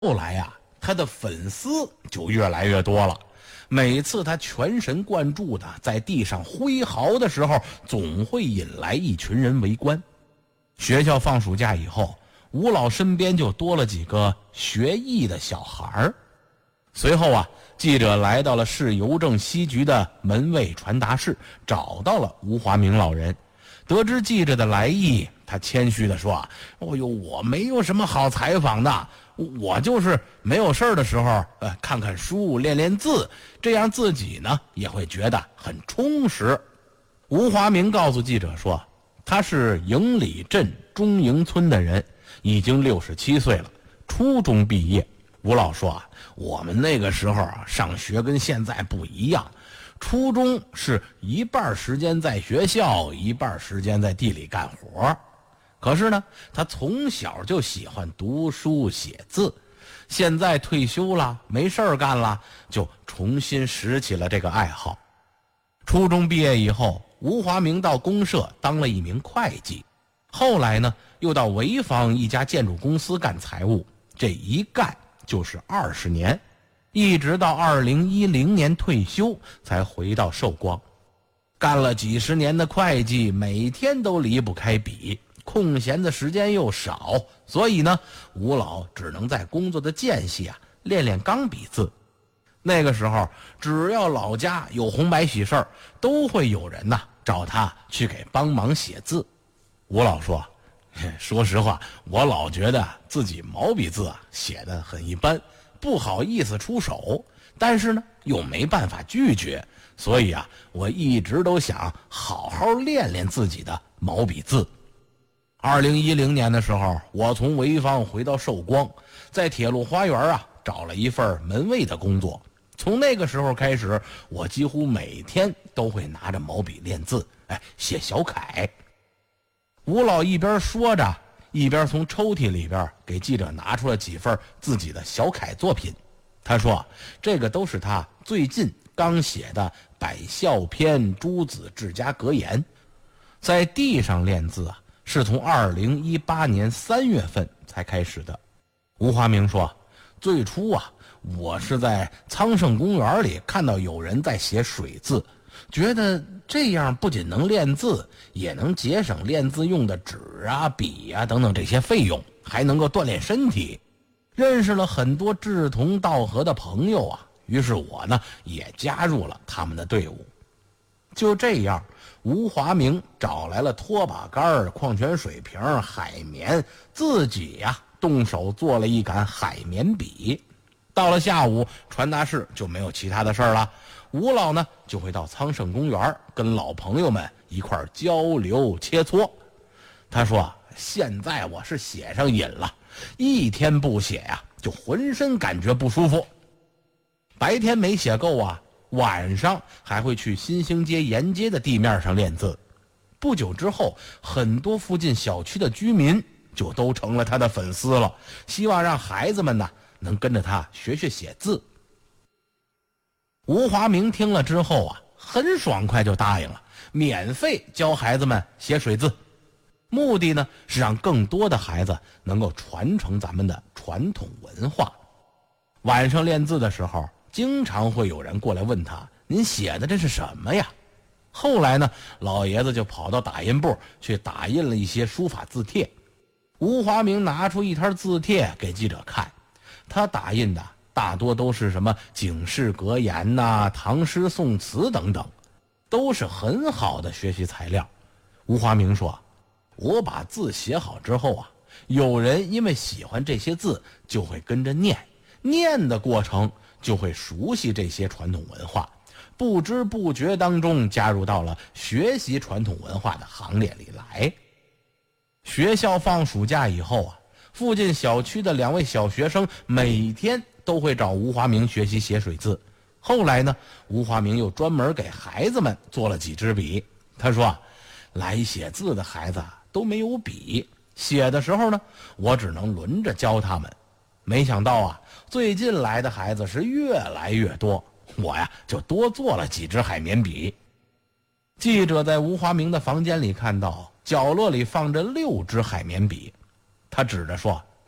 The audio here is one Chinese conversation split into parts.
后来呀，他的粉丝就越来越多了。每次他全神贯注的在地上挥毫的时候，总会引来一群人围观。学校放暑假以后，吴老身边就多了几个学艺的小孩儿。随后啊，记者来到了市邮政西局的门卫传达室，找到了吴华明老人。得知记者的来意，他谦虚地说：“哦呦，我没有什么好采访的，我就是没有事儿的时候，看看书，练练字，这样自己呢也会觉得很充实。”吴华明告诉记者说，他是营里镇中营村的人，已经67岁了，初中毕业。吴老说啊，我们那个时候啊，上学跟现在不一样，初中是一半时间在学校，一半时间在地里干活。可是呢，他从小就喜欢读书写字，现在退休了，没事儿干了，就重新拾起了这个爱好。初中毕业以后，吴华明到公社当了一名会计，后来呢，又到潍坊一家建筑公司干财务，这一干就是20年，一直到2010年退休才回到寿光。干了几十年的会计，每天都离不开笔，空闲的时间又少，所以呢，吴老只能在工作的间隙啊练练钢笔字。那个时候，只要老家有红白喜事儿，都会有人呐找他去给帮忙写字。吴老说，说实话，我老觉得自己毛笔字啊写得很一般，不好意思出手，但是呢又没办法拒绝，所以啊，我一直都想好好练练自己的毛笔字。2010年的时候，我从潍坊回到寿光，在铁路花园啊找了一份门卫的工作。从那个时候开始，我几乎每天都会拿着毛笔练字，写小楷。吴老一边说着，一边从抽屉里边给记者拿出了几份自己的小楷作品。他说，这个都是他最近刚写的百孝篇、诸子治家格言。在地上练字啊，是从2018年3月份才开始的。吴华明说，最初啊，我是在苍圣公园里看到有人在写水字，觉得这样不仅能练字，也能节省练字用的纸啊、笔啊等等这些费用，还能够锻炼身体。认识了很多志同道合的朋友啊，于是我呢也加入了他们的队伍。就这样，吴华明找来了拖把杆、矿泉水瓶、海绵，自己呀动手做了一杆海绵笔。到了下午，传达室就没有其他的事儿了，吴老呢就会到苍圣公园跟老朋友们一块交流切磋。他说，现在我是写上瘾了，一天不写呀，就浑身感觉不舒服。白天没写够啊，晚上还会去新兴街沿街的地面上练字。不久之后，很多附近小区的居民就都成了他的粉丝了，希望让孩子们呢能跟着他学学写字。吴华明听了之后啊，很爽快就答应了，免费教孩子们写水字。目的呢是让更多的孩子能够传承咱们的传统文化。晚上练字的时候，经常会有人过来问他，您写的这是什么呀？后来呢，老爷子就跑到打印部去打印了一些书法字帖。吴华明拿出一摊字帖给记者看，他打印的大多都是什么警世格言呐、唐诗宋词等等，都是很好的学习材料。吴华明说，我把字写好之后啊，有人因为喜欢这些字，就会跟着念，念的过程就会熟悉这些传统文化，不知不觉当中加入到了学习传统文化的行列里来。学校放暑假以后啊，附近小区的2位小学生每天都会找吴华明学习写水字。后来呢，吴华明又专门给孩子们做了几支笔。他说，来写字的孩子都没有笔，写的时候呢，我只能轮着教他们。没想到啊，最近来的孩子是越来越多，我呀就多做了几支海绵笔。记者在吴华明的房间里看到角落里放着6支海绵笔，他指着说，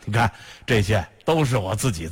你看，这些都是我自己